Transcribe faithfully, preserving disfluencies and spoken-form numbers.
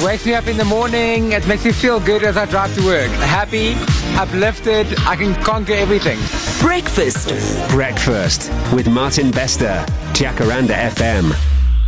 wakes me up in the morning. It makes me feel good as I drive to work. Happy, uplifted, I can conquer everything. Breakfast. Breakfast with Martin Bester, Jacaranda F M.